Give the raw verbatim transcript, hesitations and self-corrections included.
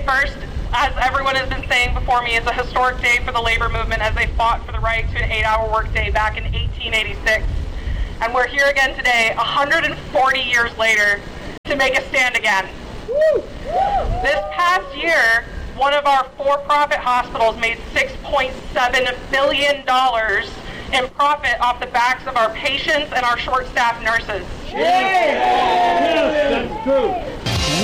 twenty-first, as everyone has been saying before me, is a historic day for the labor movement as they fought for the right to an eight-hour workday back in eighteen eighty-six. And we're here again today, one hundred forty years later, to make a stand again. Woo! This past year, one of our for-profit hospitals made six point seven billion dollars in profit off the backs of our patients and our short-staffed nurses. Yes, that's true.